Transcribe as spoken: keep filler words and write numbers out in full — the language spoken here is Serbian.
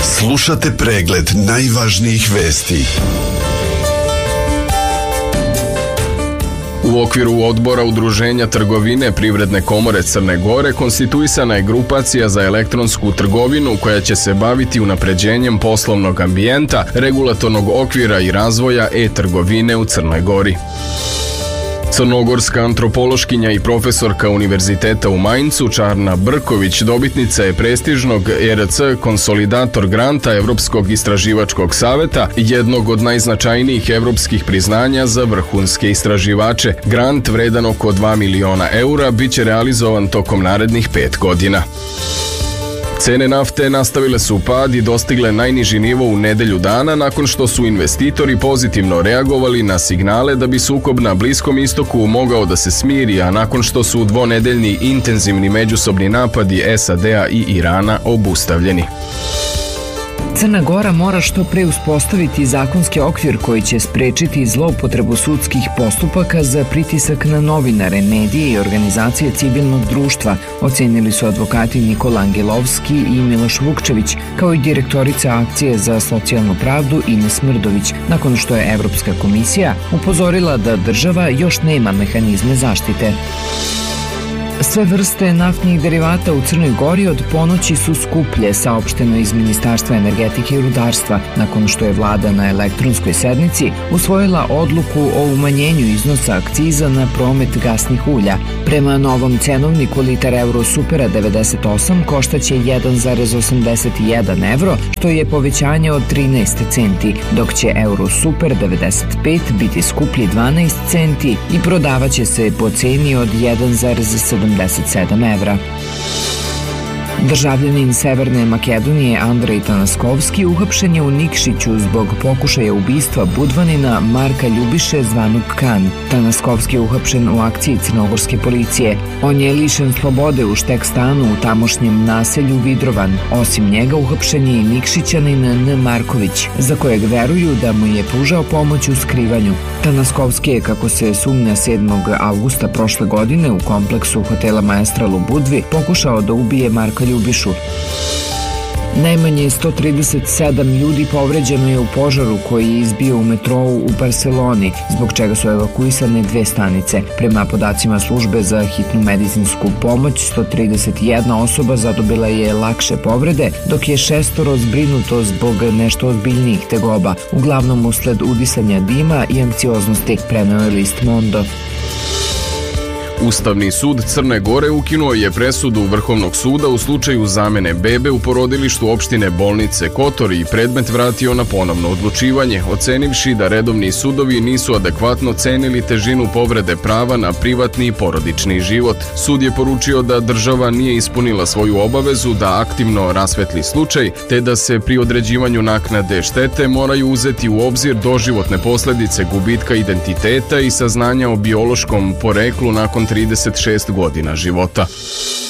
Slušate pregled najvažnijih vesti. U okviru odbora Udruženja trgovine Privredne komore Crne Gore konstituisana je grupacija za elektronsku trgovinu koja će se baviti unapređenjem poslovnog ambijenta, regulatornog okvira i razvoja e-trgovine u Crnoj Gori. Crnogorska antropološkinja i profesorka Univerziteta u Maincu Čarna Brković dobitnica je prestižnog E R C Konsolidator granta Evropskog istraživačkog saveta, jednog od najznačajnijih evropskih priznanja za vrhunske istraživače. Grant vredan oko dva miliona eura biće realizovan tokom narednih pet godina. Cene nafte nastavile su pad i dostigle najniži nivo u nedelju dana nakon što su investitori pozitivno reagovali na signale da bi sukob na Bliskom istoku mogao da se smiri, a nakon što su dvonedeljni intenzivni međusobni napadi S A D-a i Irana obustavljeni. Crna Gora mora što pre uspostaviti zakonski okvir koji će sprečiti zloupotrebu sudskih postupaka za pritisak na novinare, medije i organizacije civilnog društva, ocenili su advokati Nikola Angelovski i Miloš Vukčević, kao i direktorica Akcije za socijalnu pravdu Ines Mrdović, nakon što je Evropska komisija upozorila da država još nema mehanizme zaštite. Sve vrste naftnih derivata u Crnoj Gori od ponoći su skuplje, saopšteno iz Ministarstva energetike i rudarstva, nakon što je vlada na elektronskoj sednici usvojila odluku o umanjenju iznosa akciza na promet gasnih ulja. Prema novom cenovniku litar Eurosupera devedeset osam koštaće jedan zarez osamdeset jedan evro, što je povećanje od trinaest centi, dok će Eurosuper devedeset pet biti skuplji dvanaest centi i prodavaće se po ceni od jedan zarez sedamdeset sedam evra. Državljanin Severne Makedonije Andrej Tanaskovski uhapšen je u Nikšiću zbog pokušaja ubistva Budvanina Marka Ljubiše zvanog Kan. Tanaskovski je uhapšen u akciji crnogorske policije. On je lišen slobode u štek stanu u tamošnjem naselju Vidrovan. Osim njega uhapšen je i Nikšićanin N. Marković, za kojeg veruju da mu je pružao pomoć u skrivanju. Tanaskovski je, kako se sumnja, sedmog avgusta prošle godine u kompleksu hotela Maestral u Budvi pokušao da ubije Marka Ljubišu. Najmanje sto trideset sedam ljudi povređeno je u požaru koji je izbio u metrou u Barseloni, zbog čega su evakuisane dve stanice. Prema podacima službe za hitnu medicinsku pomoć, sto trideset jedna osoba zadobila je lakše povrede, dok je šestoro zbrinuto zbog nešto ozbiljnijih tegoba, uglavnom usled udisanja dima i anksioznosti, preneo je list Mondo. Ustavni sud Crne Gore ukinuo je presudu Vrhovnog suda u slučaju zamene bebe u porodilištu opštine Bolnice Kotor i predmet vratio na ponovno odlučivanje, ocenivši da redovni sudovi nisu adekvatno cenili težinu povrede prava na privatni i porodični život. Sud je poručio da država nije ispunila svoju obavezu da aktivno rasvetli slučaj, te da se pri određivanju naknade štete moraju uzeti u obzir doživotne posledice gubitka identiteta i saznanja o biološkom poreklu nakon trideset šest godina života.